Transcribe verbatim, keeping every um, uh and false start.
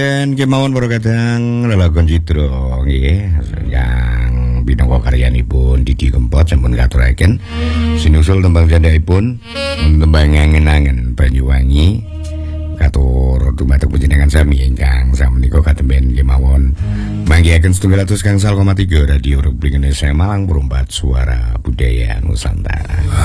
Dan kemauan para kadang lelagon citra nggih yang binangka karyanipun Didi Kempot sampun katuraken sinusul tembang candhaipun tembang angen-angen Banyuwangi katur dumateng panjenengan sami ingkang samenika katemben kemawon manggihaken setunggal atus gangsal koma tiga Radio Republik Indonesia Malang Perumpat Suara Budaya Nusantara.